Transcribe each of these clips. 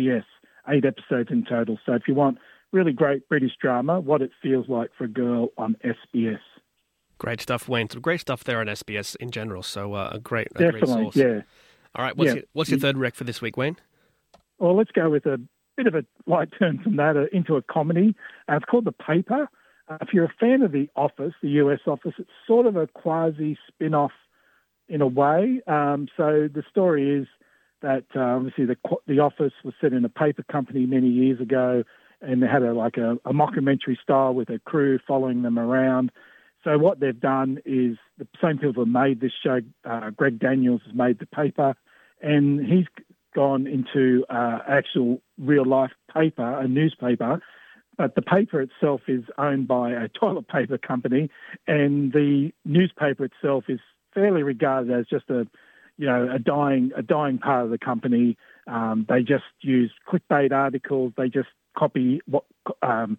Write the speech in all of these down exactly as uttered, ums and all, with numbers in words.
B S, eight episodes in total. So if you want really great British drama, What It Feels Like for a Girl on S B S. Great stuff, Wayne. So great stuff there on S B S in general. So uh, a great, a Definitely, great source. yeah. All right, what's yeah. your, what's your third rec for this week, Wayne? Well, let's go with a bit of a light turn from that uh, into a comedy. Uh, it's called The Paper. Uh, if you're a fan of The Office, the U S Office, it's sort of a quasi spin-off in a way. Um, so the story is that uh, obviously the the Office was set in a paper company many years ago, and they had a like a, a mockumentary style with a crew following them around. So what they've done is the same people who made this show, uh, Greg Daniels has made The Paper, and he's gone into uh, actual real-life paper, a newspaper, but the paper itself is owned by a toilet paper company, and the newspaper itself is fairly regarded as just a, you know, a dying a dying part of the company. Um, they just use clickbait articles. They just copy what um,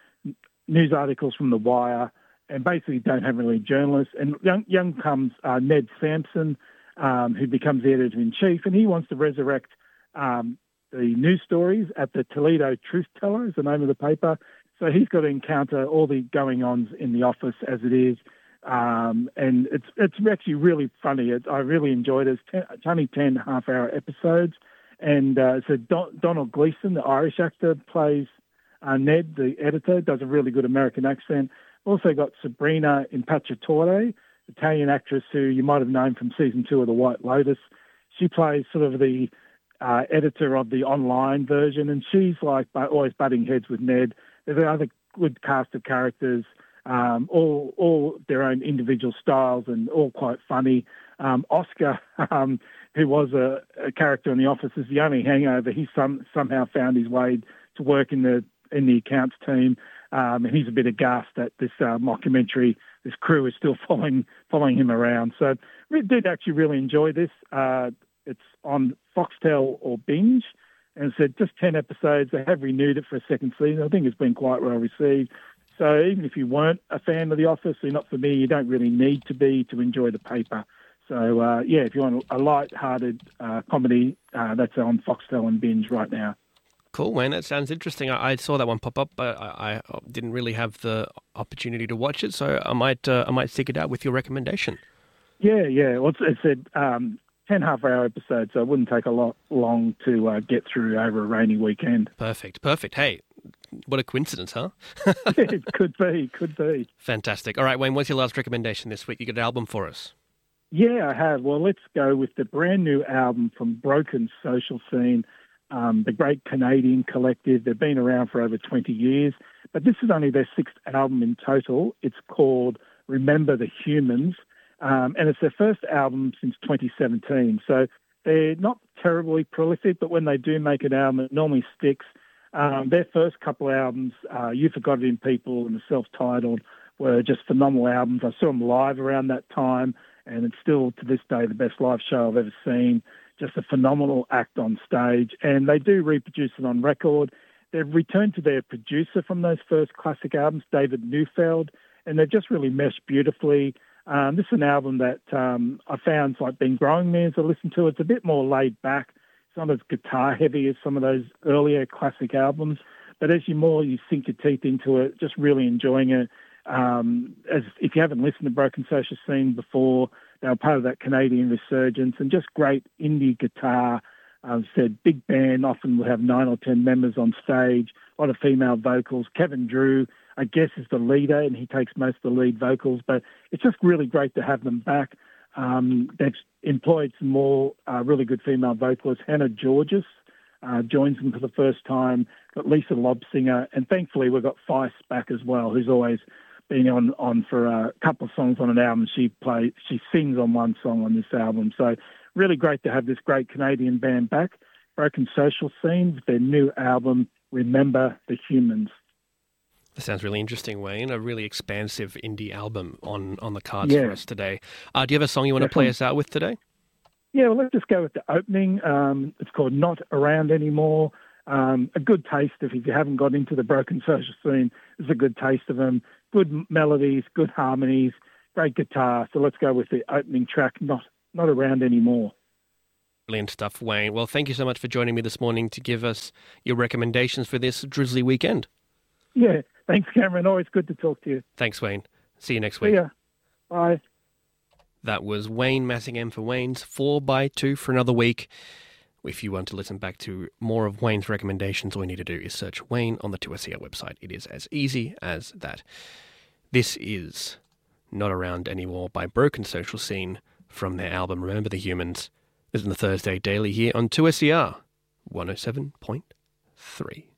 news articles from The Wire, and basically don't have really journalists. And young, young comes uh, Ned Sampson, um, who becomes the editor-in-chief, and he wants to resurrect um, the news stories at the Toledo Truth Teller is the name of the paper. So he's got to encounter all the going-ons in the office as it is. Um, and it's it's actually really funny. It, I really enjoyed it. It's, ten, it's only ten half-hour episodes. And uh, so Don, Donald Gleason, the Irish actor, plays uh, Ned, the editor, does a really good American accent. Also got Sabrina Impacciatore, Italian actress who you might have known from season two of The White Lotus. She plays sort of the uh, editor of the online version, and she's like always butting heads with Ned. There's another good cast of characters, um, all all their own individual styles and all quite funny. Um, Oscar, um, who was a, a character in The Office, is the only hangover. He some, somehow found his way to work in the in the accounts team. Um, and he's a bit aghast that this uh, mockumentary, this crew is still following following him around. So we did actually really enjoy this. Uh, it's on Foxtel or Binge, and it's just ten episodes. They have renewed it for a second season. I think it's been quite well received. So even if you weren't a fan of The Office, you're not for me, you don't really need to be to enjoy The Paper. So, uh, yeah, if you want a light-hearted uh, comedy, uh, that's on Foxtel and Binge right now. Cool, man. That sounds interesting. I, I saw that one pop up, but I, I didn't really have the opportunity to watch it, so I might uh, I might seek it out with your recommendation. Yeah, yeah. Well, it's, it's a um, ten half-hour episodes, so it wouldn't take a lot long to uh, get through over a rainy weekend. Perfect, perfect. Hey, what a coincidence, huh? It could be, could be. Fantastic. All right, Wayne, what's your last recommendation this week? You got an album for us? Yeah, I have. Well, let's go with the brand new album from Broken Social Scene. Um, the great Canadian collective. They've been around for over twenty years, but this is only their sixth album in total. It's called Remember the Humans, um, and it's their first album since twenty seventeen. So they're not terribly prolific, but when they do make an album, it normally sticks. Um, their first couple of albums, uh, You Forgot It in People and the Self-Titled, were just phenomenal albums. I saw them live around that time, and it's still, to this day, the best live show I've ever seen. Just a phenomenal act on stage, and they do reproduce it on record. They've returned to their producer from those first classic albums, David Neufeld, and they've just really meshed beautifully. Um, this is an album that um, I found like been growing me as I listen to it. It's a bit more laid back. It's not as guitar heavy as some of those earlier classic albums, but as you more you sink your teeth into it, just really enjoying it. Um, as if you haven't listened to Broken Social Scene before, they were part of that Canadian resurgence, and just great indie guitar. I've said big band often will have nine or ten members on stage, a lot of female vocals. Kevin Drew, I guess, is the leader, and he takes most of the lead vocals, but it's just really great to have them back. Um, they've employed some more uh, really good female vocalists. Hannah Georges uh, joins them for the first time, got Lisa Lobsinger, and thankfully we've got Feist back as well, who's always been on, on for a couple of songs on an album. She plays, she sings on one song on this album. So really great to have this great Canadian band back. Broken Social Scene with their new album, Remember the Humans. That sounds really interesting, Wayne. A really expansive indie album on, on the cards yeah. for us today. Uh, do you have a song you want Definitely. to play us out with today? Yeah, well, let's just go with the opening. Um, it's called Not Around Anymore. Um, a good taste of, if you haven't got into the Broken Social Scene, it's a good taste of them. Good melodies, good harmonies, great guitar. So let's go with the opening track, Not Not Around Anymore. Brilliant stuff, Wayne. Well, thank you so much for joining me this morning to give us your recommendations for this drizzly weekend. Yeah, thanks, Cameron. Always good to talk to you. Thanks, Wayne. See you next week. See ya. Bye. That was Wayne Massingham for Wayne's four by two for another week. If you want to listen back to more of Wayne's recommendations, all you need to do is search Wayne on the two S E R website. It is as easy as that. This is Not Around Anymore by Broken Social Scene from their album Remember the Humans. This is the Thursday Daily here on two S E R one oh seven point three.